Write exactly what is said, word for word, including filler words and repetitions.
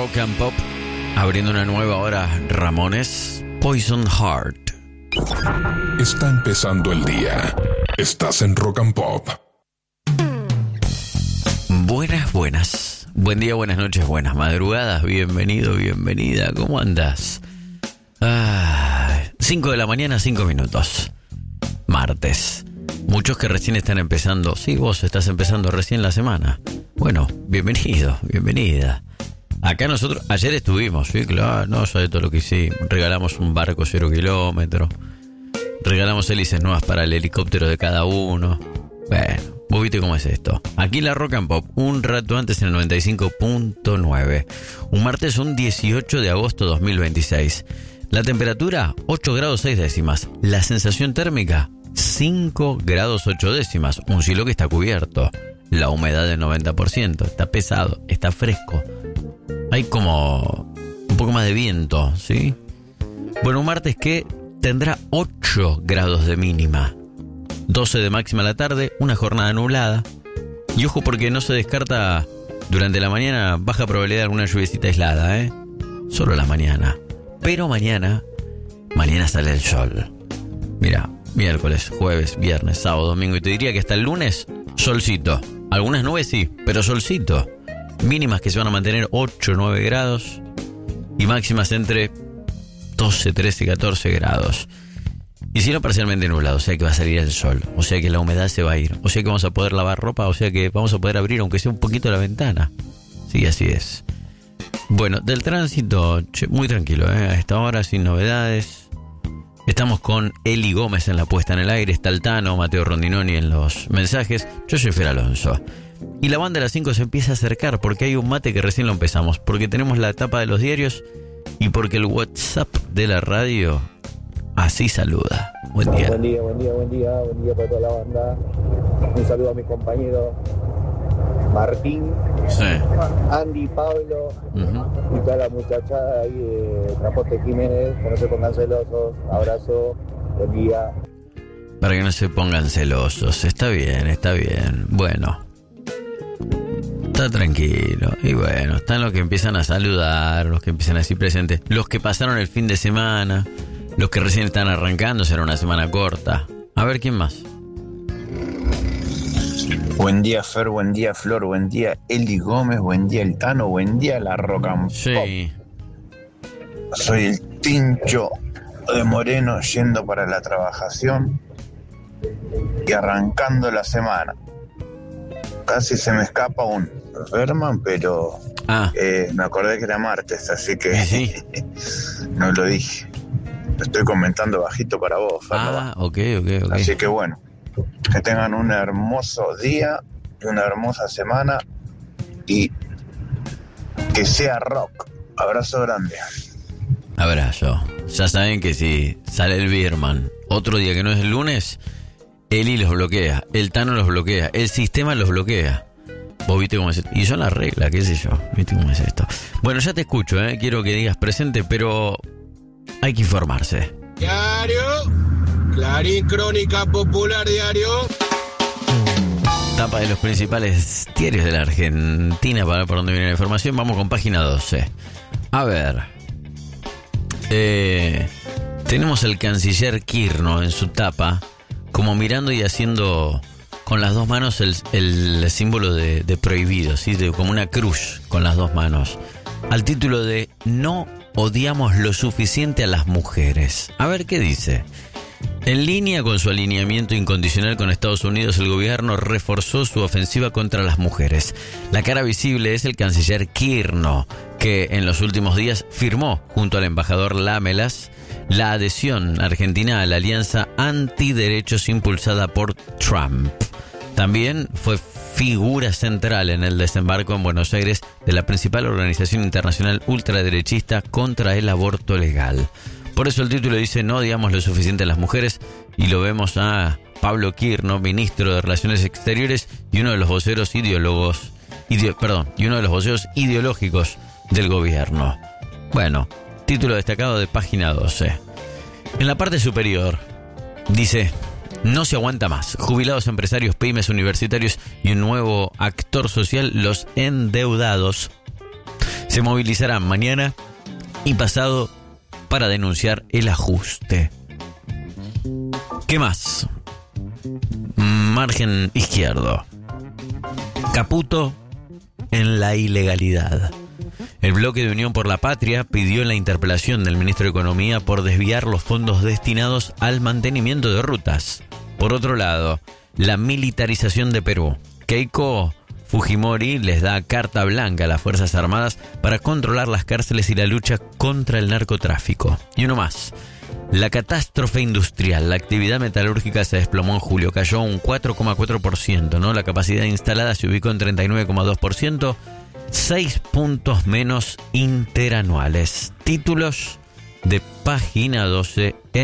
Rock and Pop, abriendo una nueva hora, Ramones, Poison Heart. Está empezando el día. Estás en Rock and Pop. Buenas, buenas. Buen día, buenas noches, buenas madrugadas. Bienvenido, bienvenida. ¿Cómo andas? Ah, cinco de la mañana, cinco minutos. Martes. Muchos que recién están empezando. Sí, vos estás empezando recién la semana. Bueno, bienvenido, bienvenida. Acá nosotros, ayer estuvimos, sí, claro, no sabes todo lo que hicimos. Regalamos un barco cero kilómetros. Regalamos hélices nuevas para el helicóptero de cada uno. Bueno, vos viste cómo es esto. Aquí la Rock and Pop, un rato antes en el noventa y cinco punto nueve. Un martes, un dieciocho de agosto dos mil veintiséis. La temperatura, ocho grados seis décimas. La sensación térmica, cinco grados ocho décimas. Un cielo que está cubierto. La humedad del noventa por ciento. Está pesado, está fresco. Hay como un poco más de viento, ¿sí? Bueno, un martes que tendrá ocho grados de mínima. doce de máxima a la tarde, una jornada nublada. Y ojo porque no se descarta durante la mañana baja probabilidad de alguna lluviecita aislada, ¿eh? Solo la mañana. Pero mañana, mañana sale el sol. Mira, miércoles, jueves, viernes, sábado, domingo. Y te diría que hasta el lunes, solcito. Algunas nubes sí, pero solcito. Mínimas que se van a mantener ocho o nueve grados. Y máximas entre doce, trece, catorce grados. Y cielo parcialmente nublado, o sea que va a salir el sol. O sea que la humedad se va a ir. O sea que vamos a poder lavar ropa. O sea que vamos a poder abrir aunque sea un poquito la ventana. Sí, así es. Bueno, del tránsito, che, muy tranquilo, ¿eh? A esta hora, sin novedades. Estamos con Eli Gómez en la puesta en el aire. Está Altano, Mateo Rondinoni en los mensajes. Yo soy Fer Alonso. Y la banda de las cinco se empieza a acercar porque hay un mate que recién lo empezamos. Porque tenemos la tapa de los diarios y porque el WhatsApp de la radio así saluda. Buen día. Buen día, buen día, buen día. Buen día para toda la banda. Un saludo a mis compañeros Martín, Sí. Andy, Pablo, Uh-huh. y toda la muchachada ahí de Transporte Jiménez. Que no se pongan celosos. Abrazo. Buen día. Para que no se pongan celosos. Está bien, está bien. Bueno. Está tranquilo. Y bueno, están los que empiezan a saludar, los que empiezan a decir presentes, los que pasaron el fin de semana, los que recién están arrancando, será una semana corta. A ver, ¿quién más? Buen día, Fer, buen día, Flor, buen día, Eli Gómez, buen día, El Tano, buen día, la Rock and Pop. Sí. Soy el Tincho de Moreno yendo para la trabajación y arrancando la semana. Casi se me escapa un Berman, pero Ah. eh, me acordé que era martes, así que Sí. no lo dije. Lo estoy comentando bajito para vos, Fer. Ah, ok, ok, ok. Así que bueno, que tengan un hermoso día y una hermosa semana y que sea rock. Abrazo grande. Abrazo. Ya saben que si sale el Birman otro día que no es el lunes, Eli los bloquea, el Tano los bloquea, el sistema los bloquea. Vos viste cómo es esto. Y son las reglas, qué sé yo. Viste cómo es esto. Bueno, ya te escucho, ¿eh? Quiero que digas presente, pero hay que informarse. Diario, Clarín, Crónica Popular Diario. Tapa de los principales diarios de la Argentina para ver por dónde viene la información. Vamos con página doce. A ver. Eh, tenemos al canciller Kirchner en su tapa, como mirando y haciendo con las dos manos el, el símbolo de, de prohibido, ¿sí? De, como una cruz con las dos manos. Al título de No odiamos lo suficiente a las mujeres. A ver qué dice. En línea con su alineamiento incondicional con Estados Unidos, el gobierno reforzó su ofensiva contra las mujeres. La cara visible es el canciller Kirchner, que en los últimos días firmó, junto al embajador Lamelas, la adhesión argentina a la alianza antiderechos impulsada por Trump. También fue figura central en el desembarco en Buenos Aires de la principal organización internacional ultraderechista contra el aborto legal. Por eso el título dice No odiamos lo suficiente a las mujeres, y lo vemos a Pablo Kirchner, ministro de Relaciones Exteriores y uno de los voceros ideólogos, ideo, perdón, y uno de los voceros ideológicos del gobierno. Bueno, título destacado de página doce. En la parte superior dice No se aguanta más. Jubilados, empresarios, pymes, universitarios y un nuevo actor social, los endeudados, se movilizarán mañana y pasado para denunciar el ajuste. ¿Qué más? Margen izquierdo. Caputo en la ilegalidad. El bloque de Unión por la Patria pidió la interpelación del ministro de Economía por desviar los fondos destinados al mantenimiento de rutas. Por otro lado, la militarización de Perú. Keiko Fujimori les da carta blanca a las Fuerzas Armadas para controlar las cárceles y la lucha contra el narcotráfico. Y uno más. La catástrofe industrial. La actividad metalúrgica se desplomó en julio. Cayó un cuatro coma cuatro por ciento, ¿no? La capacidad instalada se ubicó en treinta y nueve coma dos por ciento. Seis puntos menos interanuales. Títulos de página doce.